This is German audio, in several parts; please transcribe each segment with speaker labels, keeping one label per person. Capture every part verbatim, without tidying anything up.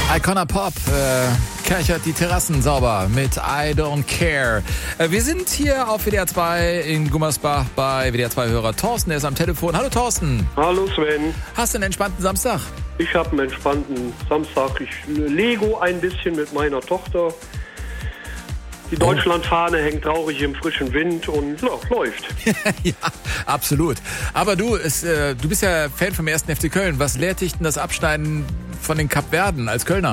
Speaker 1: Icona Pop äh, kärchert die Terrassen sauber mit I Don't Care. Äh, wir sind hier auf W D R zwei in Gummersbach bei W D R zwei-Hörer Thorsten, der ist am Telefon. Hallo Thorsten.
Speaker 2: Hallo Sven.
Speaker 1: Hast du einen entspannten Samstag?
Speaker 2: Ich habe einen entspannten Samstag. Ich lego ein bisschen mit meiner Tochter. Die Deutschlandfahne oh. hängt traurig im frischen Wind und ja, läuft.
Speaker 1: Ja, absolut. Aber du, ist, äh, du bist ja Fan vom ersten F C Köln. Was lehrt dich denn das Abschneiden von den Kapverden als Kölner?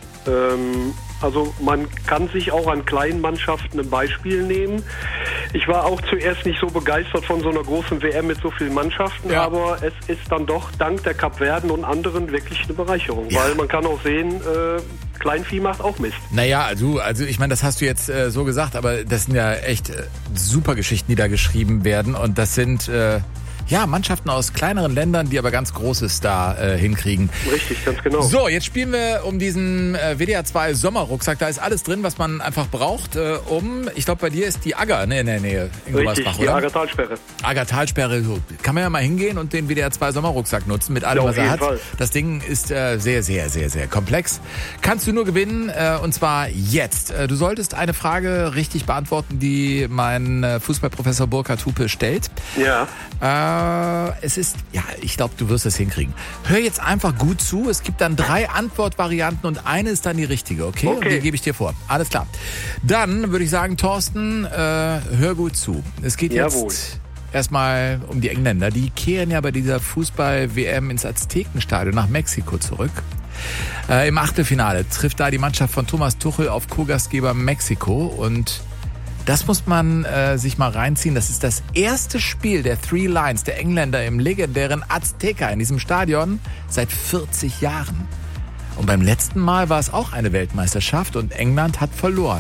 Speaker 2: Ähm, also man kann sich auch an kleinen Mannschaften ein Beispiel nehmen. Ich war auch zuerst nicht so begeistert von so einer großen W M mit so vielen Mannschaften, ja. aber es ist dann doch dank der Kapverden und anderen wirklich eine Bereicherung. Ja. Weil man kann auch sehen, äh, Kleinvieh macht auch Mist.
Speaker 1: Naja, also, also ich meine, das hast du jetzt äh, so gesagt, aber das sind ja echt äh, super Geschichten, die da geschrieben werden. Und das sind äh, ja Mannschaften aus kleineren Ländern, die aber ganz Großes da äh, hinkriegen.
Speaker 2: Richtig, ganz genau.
Speaker 1: So, jetzt spielen wir um diesen äh, W D R zwei Sommerrucksack. Da ist alles drin, was man einfach braucht, äh, um, ich glaube, bei dir ist die Agger, ne, ne, ne, in Gummersbach,
Speaker 2: die
Speaker 1: oder?
Speaker 2: Aggertalsperre.
Speaker 1: Aggertalsperre, so. Kann man ja mal hingehen und den W D R zwei Sommerrucksack nutzen mit allem,
Speaker 2: Ja,
Speaker 1: was er hat.
Speaker 2: Fall.
Speaker 1: Das Ding ist äh, sehr, sehr, sehr, sehr komplex. Kannst du nur gewinnen, äh, und zwar jetzt. Äh, du solltest eine Frage richtig beantworten, die mein äh, Fußballprofessor Burkhard Hupe stellt.
Speaker 2: Ja.
Speaker 1: Äh, es ist, ja, ich glaube, du wirst es hinkriegen. Hör jetzt einfach gut zu. Es gibt dann drei Antwortvarianten und eine ist dann die richtige, okay?
Speaker 2: Okay.
Speaker 1: Und die gebe ich dir vor. Alles klar. Dann würde ich sagen, Thorsten, äh, hör gut zu. Es geht
Speaker 2: Jawohl.
Speaker 1: jetzt erstmal um die Engländer. Die kehren ja bei dieser Fußball-W M ins Aztekenstadion nach Mexiko zurück. Äh, Im Achtelfinale trifft da die Mannschaft von Thomas Tuchel auf Co-Gastgeber Mexiko und das muss man äh, sich mal reinziehen. Das ist das erste Spiel der Three Lions, der Engländer im legendären Azteca in diesem Stadion seit vierzig Jahren. Und beim letzten Mal war es auch eine Weltmeisterschaft und England hat verloren.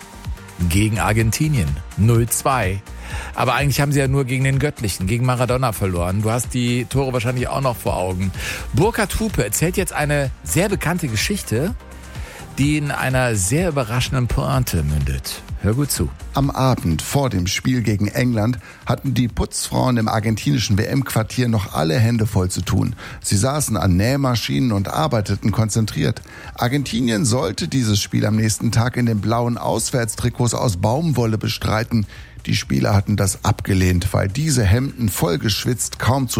Speaker 1: Gegen Argentinien. null zwei. Aber eigentlich haben sie ja nur gegen den Göttlichen, gegen Maradona verloren. Du hast die Tore wahrscheinlich auch noch vor Augen. Burkhard Hupe erzählt jetzt eine sehr bekannte Geschichte, die in einer sehr überraschenden Pointe mündet. Hör gut zu.
Speaker 3: Am Abend vor dem Spiel gegen England hatten die Putzfrauen im argentinischen W M-Quartier noch alle Hände voll zu tun. Sie saßen an Nähmaschinen und arbeiteten konzentriert. Argentinien sollte dieses Spiel am nächsten Tag in den blauen Auswärtstrikots aus Baumwolle bestreiten. Die Spieler hatten das abgelehnt, weil diese Hemden vollgeschwitzt kaum zu